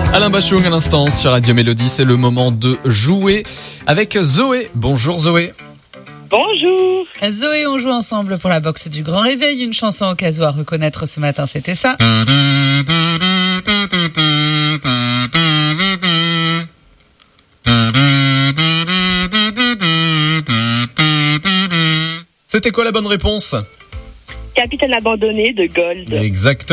Alain Bachung à l'instant sur Radio Mélodie, c'est le moment de jouer avec Zoé. Bonjour Zoé. Bonjour. Zoé, on joue ensemble pour la boxe du Grand Réveil. Une chanson au cas où à reconnaître ce matin, c'était ça. C'était quoi la bonne réponse ? Capitaine abandonné de Gold. Exactement.